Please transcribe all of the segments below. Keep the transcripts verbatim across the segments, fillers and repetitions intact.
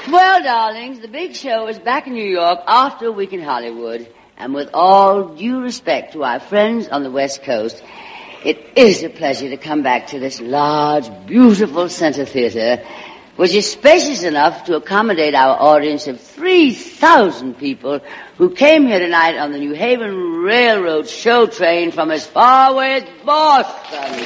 Well, darlings, the big show is back in New York after a week in Hollywood. And with all due respect to our friends on the West Coast, it is a pleasure to come back to this large, beautiful center theater, which is spacious enough to accommodate our audience of three thousand people who came here tonight on the New Haven Railroad show train from as far away as Boston.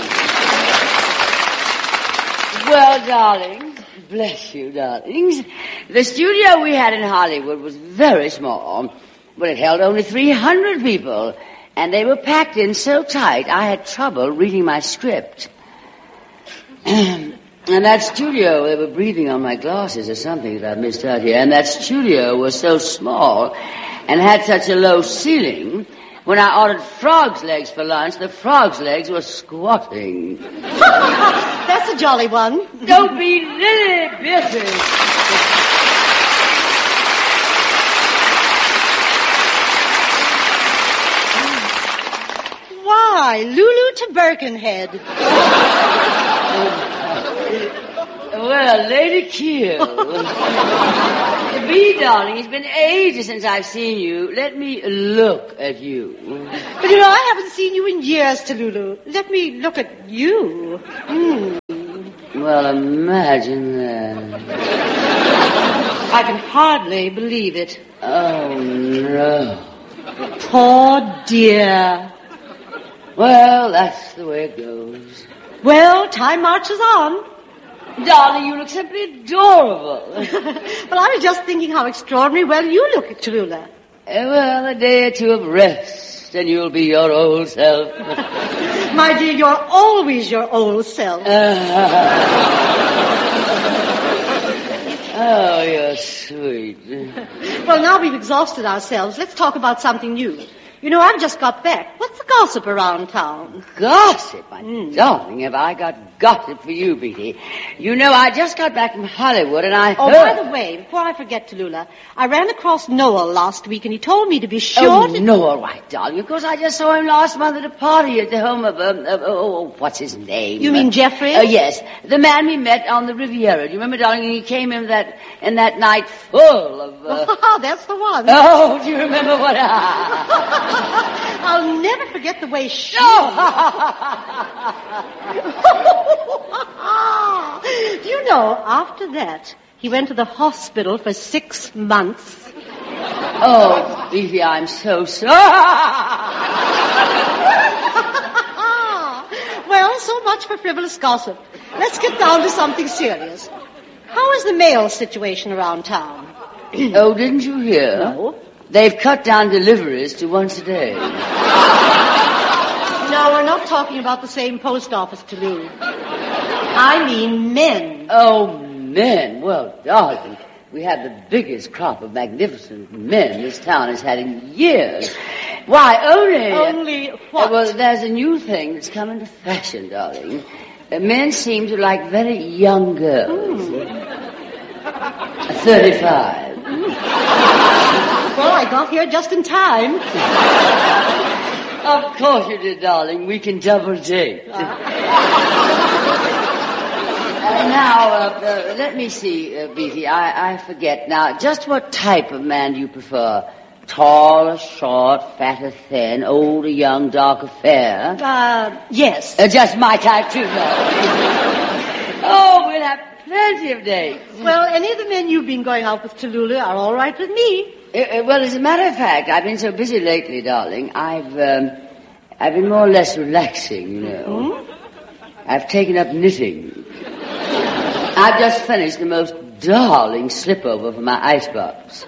Well, darlings, bless you, darlings, the studio we had in Hollywood was very small, but it held only three hundred people, and they were packed in so tight I had trouble reading my script. And that studio, they were breathing on my glasses or something that I missed out here, and that studio was so small and had such a low ceiling, when I ordered frog's legs for lunch, the frog's legs were squatting. That's a jolly one. Don't be lily bitches. Why, Lulu to Birkenhead. Well, Lady Keel. Bee, darling, it's been ages since I've seen you. Let me look at you. But, you know, I haven't seen you in years, Tallulah. Let me look at you. Mm. Well, imagine that. I can hardly believe it. Oh, no. Poor dear. Well, that's the way it goes. Well, time marches on. Darling, you look simply adorable. Well, I was just thinking how extraordinary well you look, Tallulah. Uh, well, a day or two of rest, and you'll be your old self. My dear, you're always your old self. Oh, you're sweet. Well, now we've exhausted ourselves. Let's talk about something new. You know, I've just got back. What's the gossip around town? Gossip? My mm. darling, have I got gossip for you, Beatty. You know, I just got back from Hollywood, and I Oh, heard... by the way, before I forget, Tallulah, I ran across Noel last week, and he told me to be sure Oh, to... Noel, right, darling. Of course, I just saw him last month at a party at the home of, um, of oh, what's his name? You mean Jeffrey? Oh, uh, yes. The man we met on the Riviera. Do you remember, darling, he came in that, in that night full of... Uh... Oh, that's the one. Oh, do you remember what... I'll never forget the way she... No! You know, after that, he went to the hospital for six months. Oh, Beefy, I'm so sorry. Well, so much for frivolous gossip. Let's get down to something serious. How is the mail situation around town? Oh, didn't you hear? No. They've cut down deliveries to once a day. No, we're not talking about the same post office, Tallulah. I mean men. Oh, men. Well, darling, we have the biggest crop of magnificent men this town has had in years. Why, only... Only what? Uh, well, there's a new thing that's come into fashion, darling. Uh, men seem to like very young girls. Mm. thirty-five. Mm. Well, I got here just in time. Of course you did, darling. We can double date. Uh. Uh, now, uh, uh, let me see, uh, Beatty. I, I forget. Now, just what type of man do you prefer? Tall or short, fat or thin, old or young, dark or fair? Uh, yes. Uh, just my type, too, though. Oh, we'll have plenty of dates. Well, any of the men you've been going out with, Tallulah, are all right with me. Uh, uh, well, as a matter of fact, I've been so busy lately, darling. I've, um, I've been more or less relaxing, you know. Hmm? I've taken up knitting. I've just finished the most darling slip-over for my icebox.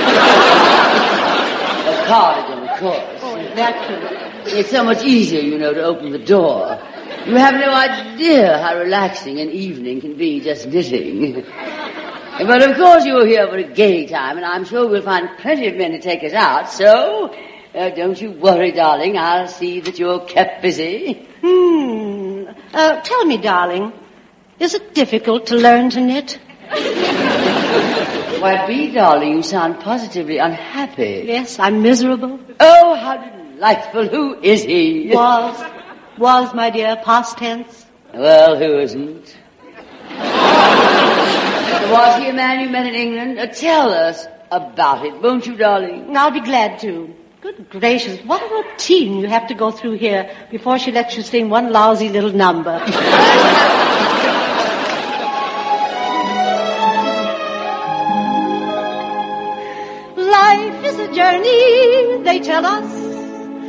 A cardigan, of course. Oh, naturally. It's so much easier, you know, to open the door. You have no idea how relaxing an evening can be just knitting. But of course you're here for a gay time, and I'm sure we'll find plenty of men to take us out, so uh, don't you worry, darling. I'll see that you're kept busy. Hmm. Uh, tell me, darling, is it difficult to learn to knit? Why, Bee, darling, you sound positively unhappy. Yes, I'm miserable. Oh, how delightful. Who is he? Was. Was, my dear, past tense. Well, who isn't? Was he a man you met in England? Uh, tell us about it, won't you, darling? I'll be glad to. Good gracious, what a routine you have to go through here before she lets you sing one lousy little number. Life is a journey, they tell us.